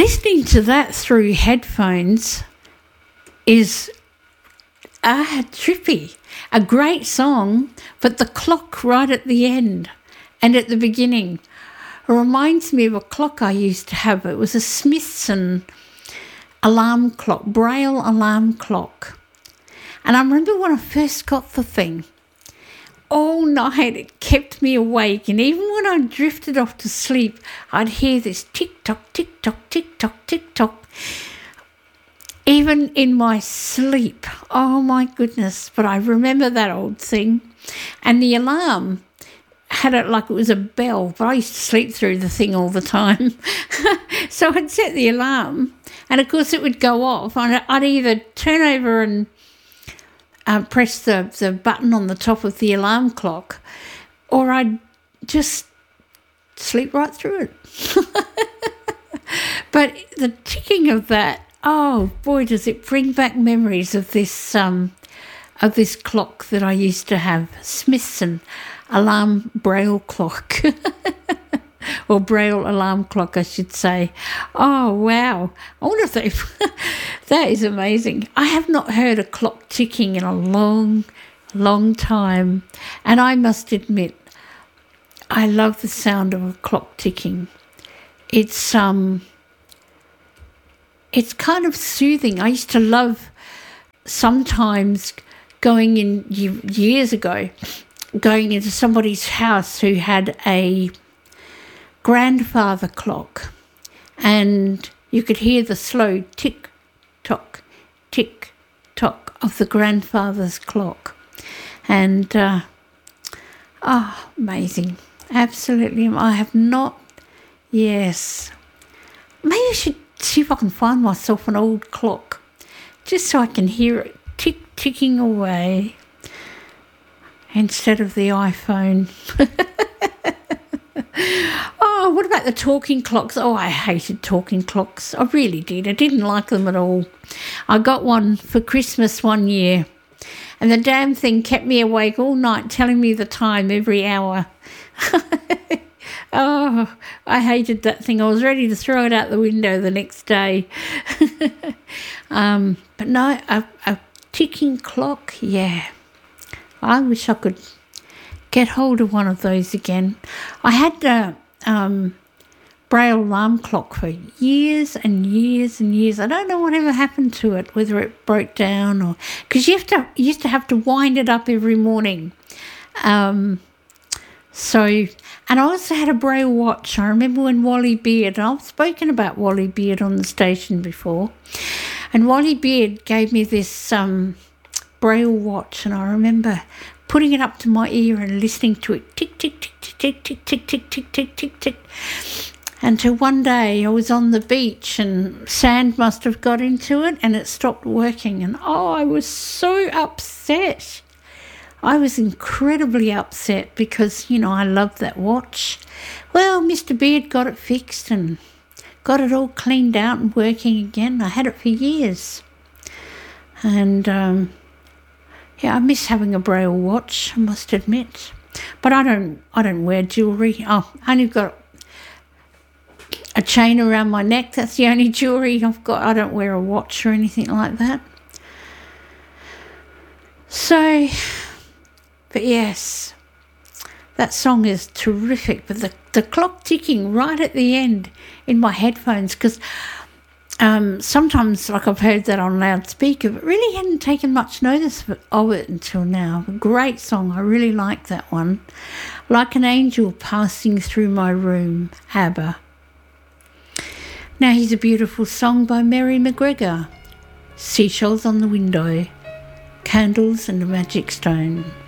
listening to that through headphones is trippy. A great song, but the clock right at the end and at the beginning reminds me of a clock I used to have. It was a Smithson alarm clock, Braille alarm clock. And I remember when I first got the thing, all night it kept me awake, and even when I drifted off to sleep, I'd hear this tick-tock, tick-tock, tick-tock, tick-tock, even in my sleep. Oh, my goodness. But I remember that old thing. And the alarm had it like it was a bell, but I used to sleep through the thing all the time. So I'd set the alarm, and, of course, it would go off. I'd either turn over and press the button on the top of the alarm clock, or I'd just sleep right through it. But the ticking of that, oh boy, does it bring back memories of this clock that I used to have, Smithson alarm Braille clock. Or Braille alarm clock, I should say. Oh, wow. I wonder if they've... That is amazing. I have not heard a clock ticking in a long, long time. And I must admit, I love the sound of a clock ticking. It's kind of soothing. I used to love sometimes going in, years ago, going into somebody's house who had a grandfather clock, and you could hear the slow tick-tock, tick-tock of the grandfather's clock. And, amazing. Absolutely. I have not, yes. Maybe I should see if I can find myself an old clock, just so I can hear it ticking away instead of the iPhone. Oh, what about the talking clocks? Oh, I hated talking clocks. I really did. I didn't like them at all. I got one for Christmas one year, and the damn thing kept me awake all night telling me the time every hour. Oh, I hated that thing. I was ready to throw it out the window the next day. But no, a ticking clock, yeah. I wish I could get hold of one of those again. I had a Braille alarm clock for years and years and years. I don't know whatever happened to it, whether it broke down or... Because you used to have to wind it up every morning. And I also had a Braille watch. I remember when Wally Beard, and I've spoken about Wally Beard on the station before, and Wally Beard gave me this Braille watch, and I remember putting it up to my ear and listening to it tick, tick, tick, tick, tick, tick, tick, tick, tick, tick, tick. Until one day I was on the beach and sand must have got into it and it stopped working, and I was so upset. I was incredibly upset because, I love that watch. Well, Mr. Beard got it fixed and got it all cleaned out and working again. I had it for years. And, I miss having a Braille watch, I must admit. But I don't wear jewellery. Oh, I only got a chain around my neck. That's the only jewellery I've got. I don't wear a watch or anything like that. So... But yes, that song is terrific. But the clock ticking right at the end in my headphones, because sometimes, like, I've heard that on loudspeaker, but really hadn't taken much notice of it until now. A great song. I really like that one. Like an Angel Passing Through My Room, ABBA. Now here's a beautiful song by Mary McGregor. Seashells on the Window, Candles and a Magic Stone.